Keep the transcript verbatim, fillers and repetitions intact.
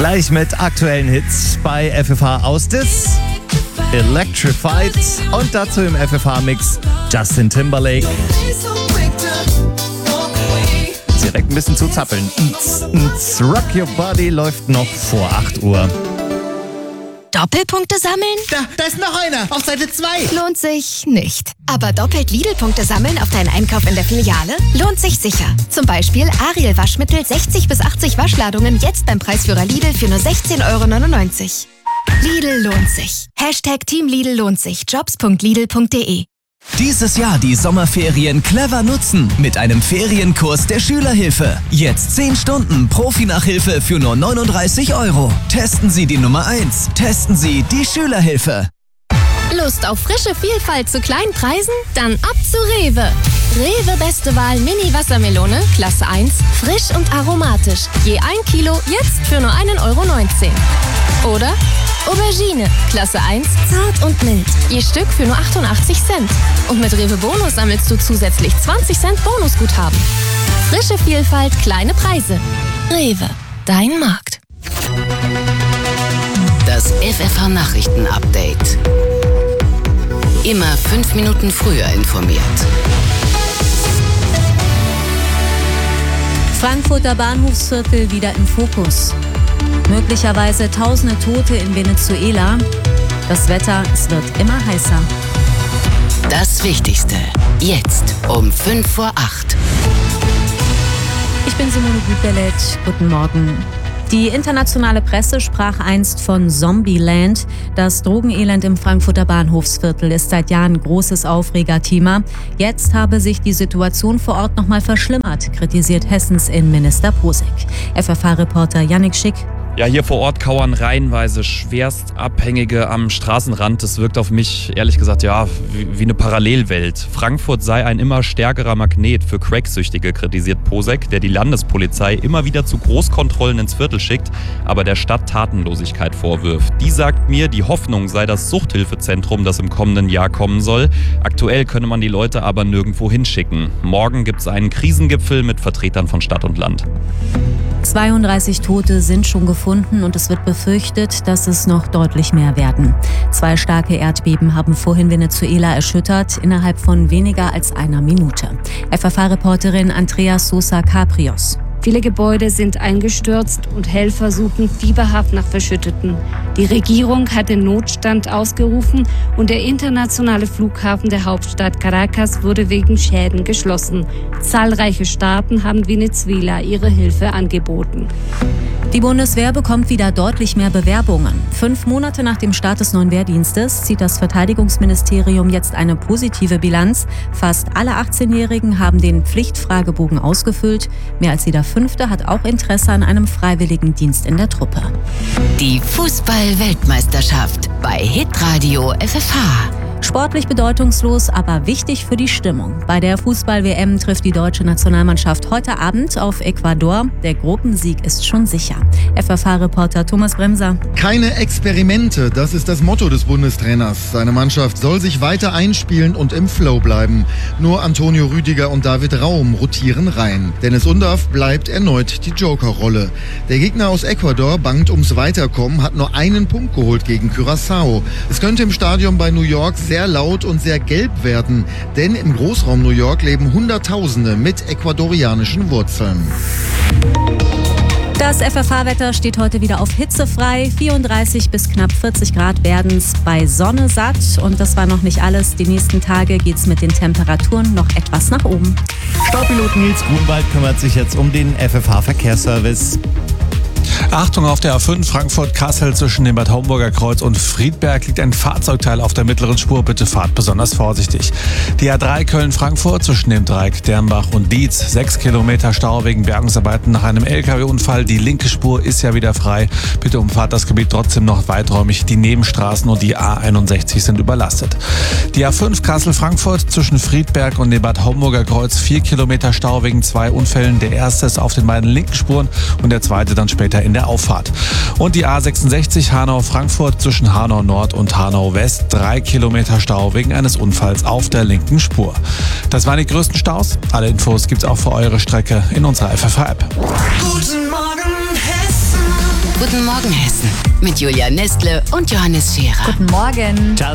Gleich mit aktuellen Hits bei F F H Austis, Electrified und dazu im F F H-Mix Justin Timberlake. Direkt ein bisschen zu zappeln. Rock Your Body läuft noch vor acht Uhr. Doppelpunkte sammeln? Da, da ist noch einer, auf Seite zwei. Lohnt sich nicht. Aber doppelt Lidl-Punkte sammeln auf deinen Einkauf in der Filiale? Lohnt sich sicher. Zum Beispiel Ariel Waschmittel sechzig bis achtzig Waschladungen jetzt beim Preisführer Lidl für nur sechzehn Euro neunundneunzig. Lidl lohnt sich. Hashtag Team Lidl lohnt sich. jobs punkt lidl punkt de. Dieses Jahr die Sommerferien clever nutzen mit einem Ferienkurs der Schülerhilfe. Jetzt zehn Stunden Profi-Nachhilfe für nur neununddreißig Euro. Testen Sie die Nummer eins. Testen Sie die Schülerhilfe. Lust auf frische Vielfalt zu kleinen Preisen? Dann ab zu Rewe. Rewe Beste Wahl Mini Wassermelone, Klasse eins, frisch und aromatisch. Je ein Kilo, jetzt für nur einen Euro neunzehn. Oder Aubergine, Klasse eins, zart und mild. Je Stück für nur achtundachtzig Cent. Und mit Rewe Bonus sammelst du zusätzlich zwanzig Cent Bonusguthaben. Frische Vielfalt, kleine Preise. Rewe, dein Markt. Das F F H-Nachrichten-Update. Immer fünf Minuten früher informiert. Frankfurter Bahnhofsviertel wieder im Fokus. Möglicherweise tausende Tote in Venezuela. Das Wetter, es wird immer heißer. Das Wichtigste, jetzt um fünf vor acht. Ich bin Simone Gutbelet. Guten Morgen. Die internationale Presse sprach einst von Zombieland. Das Drogenelend im Frankfurter Bahnhofsviertel ist seit Jahren großes Aufregerthema. Jetzt habe sich die Situation vor Ort noch mal verschlimmert, kritisiert Hessens Innenminister Posek. F F H-Reporter Yannick Schick. Ja, hier vor Ort kauern reihenweise Schwerstabhängige am Straßenrand. Das wirkt auf mich, ehrlich gesagt, ja, wie, wie eine Parallelwelt. Frankfurt sei ein immer stärkerer Magnet für Cracksüchtige, kritisiert Posek, der die Landespolizei immer wieder zu Großkontrollen ins Viertel schickt, aber der Stadt Tatenlosigkeit vorwirft. Die sagt mir, die Hoffnung sei das Suchthilfezentrum, das im kommenden Jahr kommen soll. Aktuell könne man die Leute aber nirgendwo hinschicken. Morgen gibt es einen Krisengipfel mit Vertretern von Stadt und Land. zweiunddreißig Tote sind schon gefunden und es wird befürchtet, dass es noch deutlich mehr werden. Zwei starke Erdbeben haben vorhin Venezuela erschüttert, innerhalb von weniger als einer Minute. F F H-Reporterin Andrea Sosa Caprios. Viele Gebäude sind eingestürzt und Helfer suchen fieberhaft nach Verschütteten. Die Regierung hat den Notstand ausgerufen und der internationale Flughafen der Hauptstadt Caracas wurde wegen Schäden geschlossen. Zahlreiche Staaten haben Venezuela ihre Hilfe angeboten. Die Bundeswehr bekommt wieder deutlich mehr Bewerbungen. Fünf Monate nach dem Start des neuen Wehrdienstes zieht das Verteidigungsministerium jetzt eine positive Bilanz. Fast alle achtzehnjährigen haben den Pflichtfragebogen ausgefüllt. Mehr als jeder Fünfte hat auch Interesse an einem freiwilligen Dienst in der Truppe. Die Fußball-Weltmeisterschaft bei Hitradio F F H. Sportlich bedeutungslos, aber wichtig für die Stimmung. Bei der Fußball-W M trifft die deutsche Nationalmannschaft heute Abend auf Ecuador. Der Gruppensieg ist schon sicher. F F H-Reporter Thomas Bremser. Keine Experimente, das ist das Motto des Bundestrainers. Seine Mannschaft soll sich weiter einspielen und im Flow bleiben. Nur Antonio Rüdiger und David Raum rotieren rein. Dennis Undaff bleibt erneut die Jokerrolle. Der Gegner aus Ecuador bangt ums Weiterkommen, hat nur einen Punkt geholt gegen Curaçao. Es könnte im Stadion bei New York sehr laut und sehr gelb werden, denn im Großraum New York leben Hunderttausende mit ecuadorianischen Wurzeln. Das F F H-Wetter steht heute wieder auf hitzefrei. vierunddreißig bis knapp vierzig Grad werden es bei Sonne satt. Und das war noch nicht alles. Die nächsten Tage geht es mit den Temperaturen noch etwas nach oben. Staupilot Nils Grunwald kümmert sich jetzt um den F F H-Verkehrsservice. Achtung, auf der A fünf Frankfurt-Kassel zwischen dem Bad Homburger Kreuz und Friedberg liegt ein Fahrzeugteil auf der mittleren Spur. Bitte fahrt besonders vorsichtig. Die A drei Köln-Frankfurt zwischen dem Dreieck Dernbach und Dietz. Sechs Kilometer Stau wegen Bergungsarbeiten nach einem L K W-Unfall. Die linke Spur ist ja wieder frei. Bitte umfahrt das Gebiet trotzdem noch weiträumig. Die Nebenstraßen und die A einundsechzig sind überlastet. Die A fünf Kassel-Frankfurt zwischen Friedberg und dem Bad Homburger Kreuz. Vier Kilometer Stau wegen zwei Unfällen. Der erste ist auf den beiden linken Spuren und der zweite dann später in der Auffahrt. Und die A sechsundsechzig Hanau-Frankfurt zwischen Hanau Nord und Hanau West. Drei Kilometer Stau wegen eines Unfalls auf der linken Spur. Das waren die größten Staus. Alle Infos gibt's auch für eure Strecke in unserer F F H-App. Guten Morgen, Hessen. Guten Morgen Hessen mit Julia Nestle und Johannes Scherer. Guten Morgen.